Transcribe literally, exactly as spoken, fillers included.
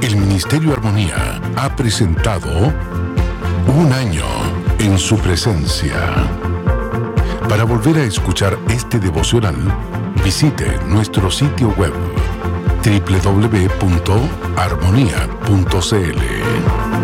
el Ministerio Armonía ha presentado Un Año en su Presencia. Para volver a escuchar este devocional, visite nuestro sitio web doble u doble u doble u punto armonía punto c l.